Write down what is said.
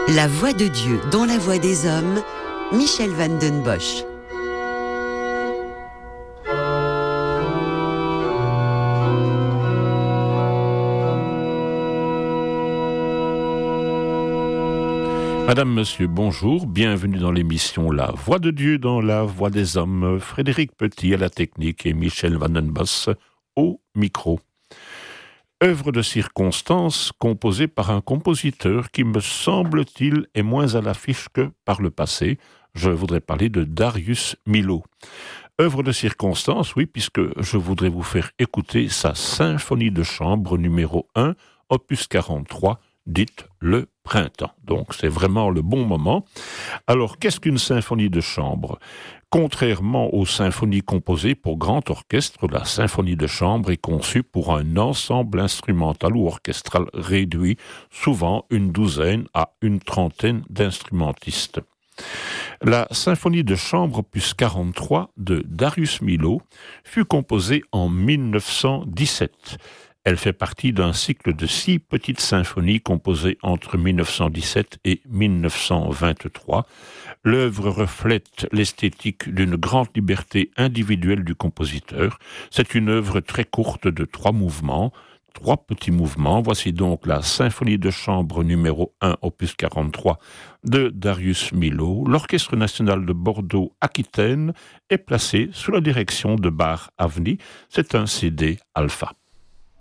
La voix de Dieu dans la voix des hommes, Michel Van Den Bosch. Madame, Monsieur, bonjour, bienvenue dans l'émission La Voix de Dieu dans la Voix des Hommes. Frédéric Petit à la technique et Michel Van Den Bosch au micro. Œuvre de circonstance composée par un compositeur qui, me semble-t-il, est moins à l'affiche que par le passé. Je voudrais parler de Darius Milhaud. Œuvre de circonstance, oui, puisque je voudrais vous faire écouter sa symphonie de chambre numéro 1, opus 43, dite Le Printemps. Donc c'est vraiment le bon moment. Alors qu'est-ce qu'une symphonie de chambre ? Contrairement aux symphonies composées pour grand orchestre, la symphonie de chambre est conçue pour un ensemble instrumental ou orchestral réduit, souvent une douzaine à une trentaine d'instrumentistes. La symphonie de chambre opus 43 de Darius Milhaud fut composée en 1917. Elle fait partie d'un cycle de 6 petites symphonies composées entre 1917 et 1923. L'œuvre reflète l'esthétique d'une grande liberté individuelle du compositeur. C'est une œuvre très courte de 3 mouvements, 3 petits mouvements. Voici donc la symphonie de chambre numéro 1, opus 43 de Darius Milhaud. L'Orchestre national de Bordeaux-Aquitaine est placé sous la direction de Bar Avni. C'est un CD alpha.